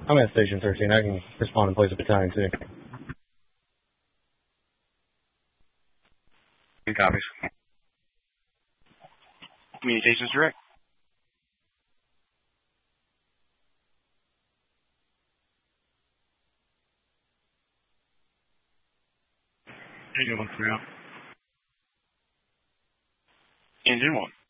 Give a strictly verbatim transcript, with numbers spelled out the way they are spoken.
I'm at Station thirteen. I can respond and place a battalion too. Good copies. Communications direct. Engine one, clear out. Engine one.